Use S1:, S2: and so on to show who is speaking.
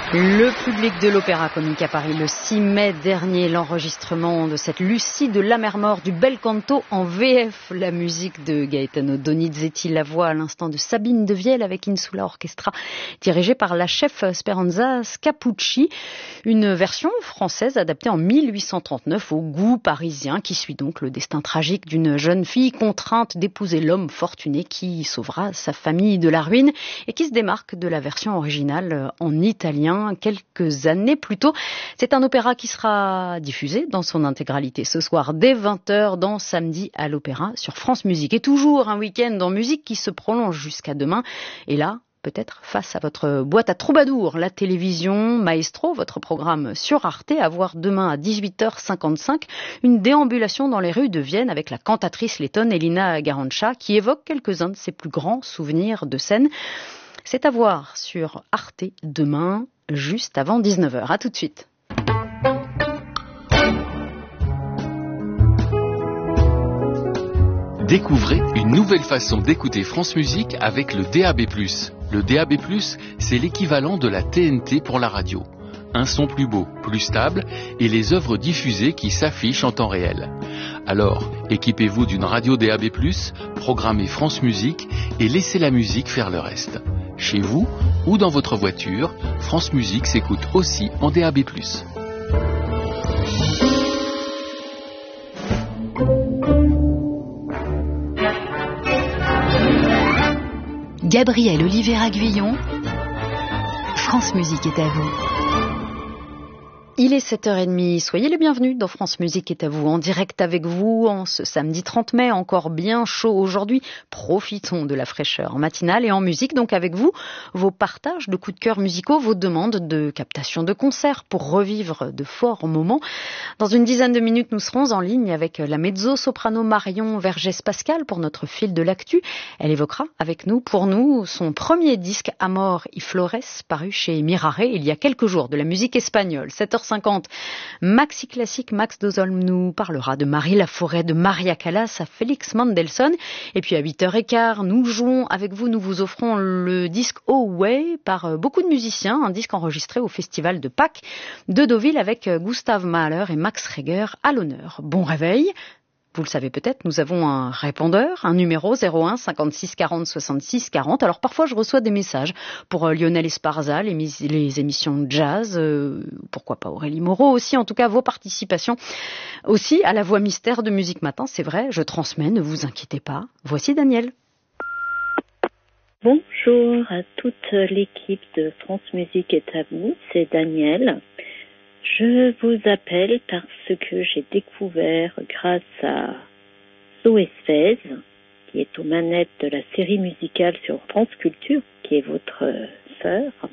S1: Le public de l'Opéra Comique à Paris le 6 mai dernier, l'enregistrement de cette Lucie de la Mer Morte du bel canto en VF, la musique de Gaetano Donizetti, la voix à l'instant de Sabine Devielle avec Insula Orchestra dirigée par la chef Speranza Scapucci, une version française adaptée en 1839 au goût parisien qui suit donc le destin tragique d'une jeune fille contrainte d'épouser l'homme fortuné qui sauvera sa famille de la ruine et qui se démarque de la version originale en italien quelques années plus tôt. C'est un opéra qui sera diffusé dans son intégralité ce soir dès 20h dans Samedi à l'Opéra sur France Musique. Et toujours un week-end en musique qui se prolonge jusqu'à demain. Et là, peut-être face à votre boîte à troubadour, la télévision Maestro, votre programme sur Arte, à voir demain à 18h55, une déambulation dans les rues de Vienne avec la cantatrice lettone Elina Garancha qui évoque quelques-uns de ses plus grands souvenirs de scène. C'est à voir sur Arte demain, juste avant 19h. À tout de suite.
S2: Découvrez une nouvelle façon d'écouter France Musique avec le DAB+. Le DAB+, c'est l'équivalent de la TNT pour la radio. Un son plus beau, plus stable et les œuvres diffusées qui s'affichent en temps réel. Alors, équipez-vous d'une radio DAB+, programmez France Musique et laissez la musique faire le reste. Chez vous ou dans votre voiture, France Musique s'écoute aussi en DAB+.
S3: Gabriel Oliveira-Guillon, France Musique est à vous.
S1: Il est 7h30, soyez les bienvenus dans France Musique est à vous, en direct avec vous en ce samedi 30 mai, encore bien chaud aujourd'hui. Profitons de la fraîcheur matinale et en musique, donc avec vous, vos partages de coups de cœur musicaux, vos demandes de captation de concerts pour revivre de forts moments. Dans une dizaine de minutes, nous serons en ligne avec la mezzo-soprano Marion Vergès-Pascal pour notre fil de l'actu. Elle évoquera avec nous, pour nous, son premier disque Amor y Flores, paru chez Mirare il y a quelques jours, de la musique espagnole. 7h50, Maxi Classique, Max Dozolm nous parlera de Marie Laforêt, de Maria Callas à Félix Mendelssohn. Et puis à 8h15, nous jouons avec vous, nous vous offrons le disque Oh Way par beaucoup de musiciens, un disque enregistré au Festival de Pâques de Deauville avec Gustav Mahler et Max Reger à l'honneur. Bon réveil. Vous le savez peut-être, nous avons un répondeur, un numéro 01 56 40 66 40. Alors parfois je reçois des messages pour Lionel Esparza, les émissions de jazz, pourquoi pas Aurélie Moreau aussi, en tout cas vos participations aussi à la voix mystère de Musique Matin, c'est vrai, je transmets, ne vous inquiétez pas. Voici Daniel.
S4: Bonjour à toute l'équipe de France Musique est à vous, c'est Daniel. Je vous appelle parce que j'ai découvert grâce à Zoé Sfez, qui est aux manettes de la série musicale sur France Culture, qui est votre sœur,